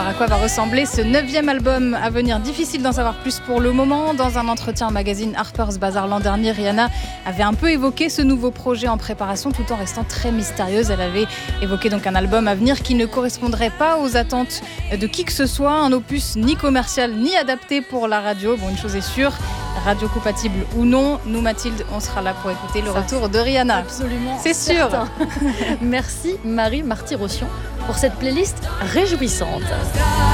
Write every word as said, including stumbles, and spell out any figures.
savoir à quoi va ressembler ce neuvième album à venir. Difficile d'en savoir plus pour le moment. Dans un entretien au magazine Harper's Bazaar l'an dernier, Rihanna avait un peu évoqué ce nouveau projet en préparation tout en restant très mystérieuse. Elle avait évoqué donc un album à venir qui ne correspondrait pas aux attentes de qui que ce soit, un opus ni commercial ni adapté pour la radio. Bon, une chose est sûre, radio compatible ou non, nous Mathilde, on sera là pour écouter le Ça, retour de Rihanna. Absolument. C'est sûr. Merci Marie Marty-Rossian pour cette playlist réjouissante.